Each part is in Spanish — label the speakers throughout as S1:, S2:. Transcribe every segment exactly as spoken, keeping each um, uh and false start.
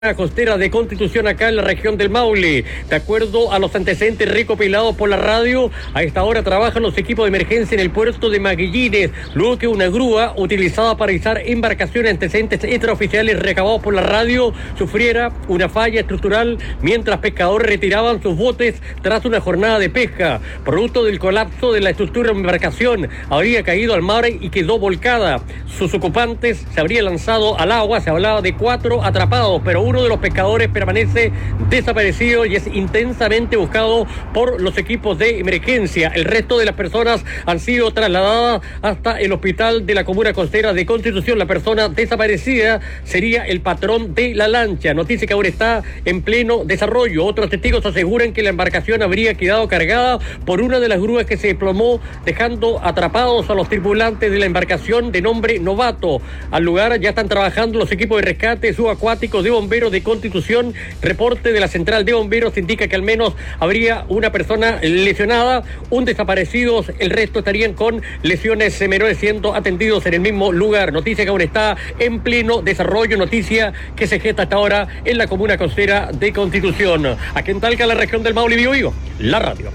S1: Costera de Constitución acá en la región del Maule. De acuerdo a los antecedentes recopilados por la radio, a esta hora trabajan los equipos de emergencia en el puerto de Maguillines, luego que una grúa utilizada para izar embarcaciones antecedentes extraoficiales recabados por la radio sufriera una falla estructural mientras pescadores retiraban sus botes tras una jornada de pesca. Producto del colapso de la estructura de embarcación, habría caído al mar y quedó volcada. Sus ocupantes se habrían lanzado al agua. Se hablaba de cuatro atrapados, pero uno de los pescadores permanece desaparecido y es intensamente buscado por los equipos de emergencia. El resto de las personas han sido trasladadas hasta el hospital de la comuna costera de Constitución. La persona desaparecida sería el patrón de la lancha, noticia que ahora está en pleno desarrollo. Otros testigos aseguran que la embarcación habría quedado cargada por una de las grúas que se desplomó, dejando atrapados a los tripulantes de la embarcación de nombre Novato. Al lugar ya están trabajando los equipos de rescate subacuáticos de bomberos de Constitución. Reporte de la central de bomberos indica que al menos habría una persona lesionada, un desaparecido, el resto estarían con lesiones menores siendo atendidos en el mismo lugar. Noticia que aún está en pleno desarrollo, noticia que se gesta hasta ahora en la comuna costera de Constitución. Aquí en Talca, la región del Maule, Biobío, la radio.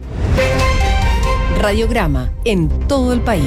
S2: Radiograma en todo el país.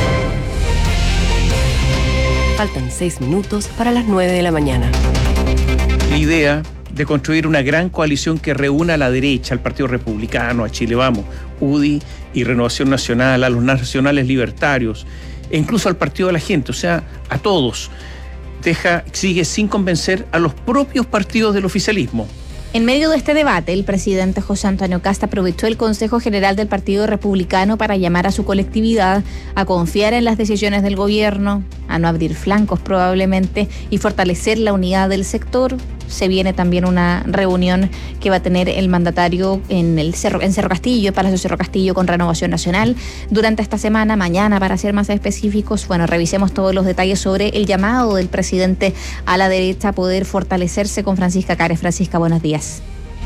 S2: Faltan seis minutos para las nueve de la mañana.
S3: La idea de construir una gran coalición que reúna a la derecha, al Partido Republicano, a Chile Vamos, U D I y Renovación Nacional, a los nacionales libertarios e incluso al Partido de la Gente, o sea, a todos, deja, sigue sin convencer a los propios partidos del oficialismo.
S4: En medio de este debate, el presidente José Antonio Kast aprovechó el Consejo General del Partido Republicano para llamar a su colectividad a confiar en las decisiones del gobierno, a no abrir flancos probablemente y fortalecer la unidad del sector. Se viene también una reunión que va a tener el mandatario en el Cerro, en Cerro Castillo, Palacio Cerro Castillo, con Renovación Nacional durante esta semana, mañana para ser más específicos. Bueno, revisemos todos los detalles sobre el llamado del presidente a la derecha a poder fortalecerse con Francisca Cares. Francisca, buenos días.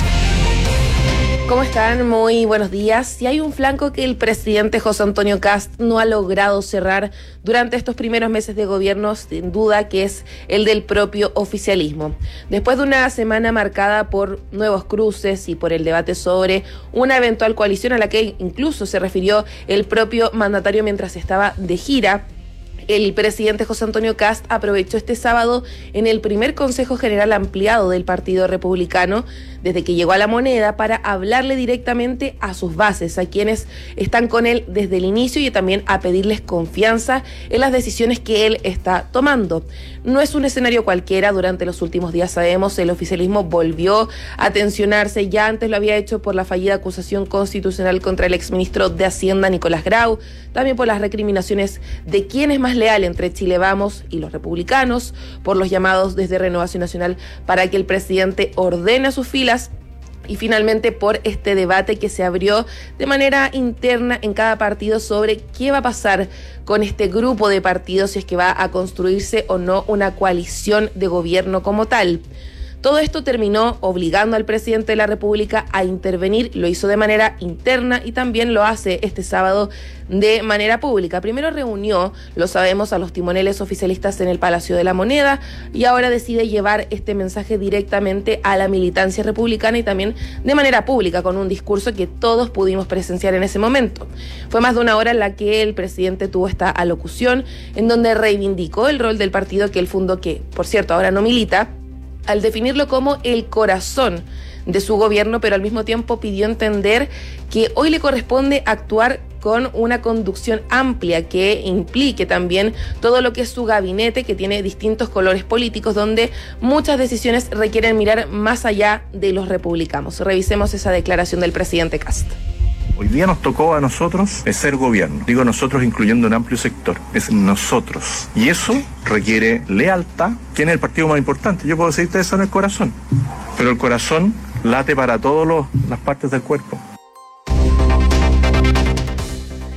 S5: ¿Cómo están? Muy buenos días. Si hay un flanco que el presidente José Antonio Kast no ha logrado cerrar durante estos primeros meses de gobierno, sin duda que es el del propio oficialismo. Después de una semana marcada por nuevos cruces y por el debate sobre una eventual coalición a la que incluso se refirió el propio mandatario mientras estaba de gira, el presidente José Antonio Kast aprovechó este sábado en el primer Consejo General ampliado del Partido Republicano desde que llegó a La Moneda para hablarle directamente a sus bases, a quienes están con él desde el inicio y también a pedirles confianza en las decisiones que él está tomando. No es un escenario cualquiera. Durante los últimos días, sabemos, el oficialismo volvió a tensionarse. Ya antes lo había hecho por la fallida acusación constitucional contra el exministro de Hacienda, Nicolás Grau, también por las recriminaciones de quién es más leal entre Chile Vamos y los republicanos, por los llamados desde Renovación Nacional para que el presidente ordene a sus filas, y finalmente por este debate que se abrió de manera interna en cada partido sobre qué va a pasar con este grupo de partidos, si es que va a construirse o no una coalición de gobierno como tal. Todo esto terminó obligando al presidente de la República a intervenir. Lo hizo de manera interna y también lo hace este sábado de manera pública. Primero reunió, lo sabemos, a los timoneles oficialistas en el Palacio de la Moneda y ahora decide llevar este mensaje directamente a la militancia republicana y también de manera pública, con un discurso que todos pudimos presenciar en ese momento. Fue más de una hora en la que el presidente tuvo esta alocución en donde reivindicó el rol del partido que él fundó, que por cierto ahora no milita, al definirlo como el corazón de su gobierno, pero al mismo tiempo pidió entender que hoy le corresponde actuar con una conducción amplia que implique también todo lo que es su gabinete, que tiene distintos colores políticos, donde muchas decisiones requieren mirar más allá de los republicanos. Revisemos esa declaración del presidente Kast.
S6: Hoy día nos tocó a nosotros ser gobierno. Digo nosotros incluyendo un amplio sector. Es nosotros. Y eso requiere lealtad. ¿Quién es el partido más importante? Yo puedo decirte eso en el corazón. Pero el corazón late para todas las partes del cuerpo.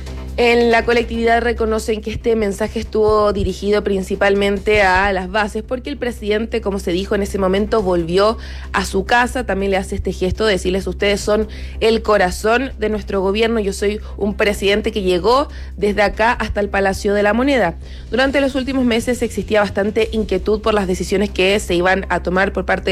S5: En la colectividad reconocen que este mensaje estuvo dirigido principalmente a las bases, porque el presidente, como se dijo en ese momento, volvió a su casa. También le hace este gesto de decirles: ustedes son el corazón de nuestro gobierno, yo soy un presidente que llegó desde acá hasta el Palacio de la Moneda. Durante los últimos meses existía bastante inquietud por las decisiones que se iban a tomar por parte